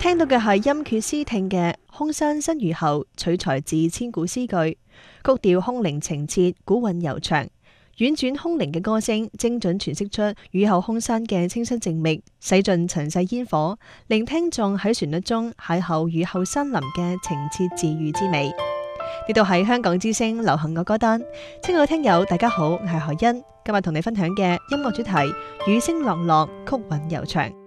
聽到嘅係音缺詩聽嘅空山新雨後，取材自千古詩句，曲調空靈情切，古韻悠長。婉轉空靈嘅歌聲，精準詮釋出雨後空山嘅清新靜謐，洗盡塵世煙火，令聽眾喺旋律中邂逅雨後山林嘅情切治癒之美。呢度係香港之聲流行樂歌單，親愛嘅聽友大家好，我係何欣，今日同你分享嘅音樂主題雨聲落落，曲韻悠長。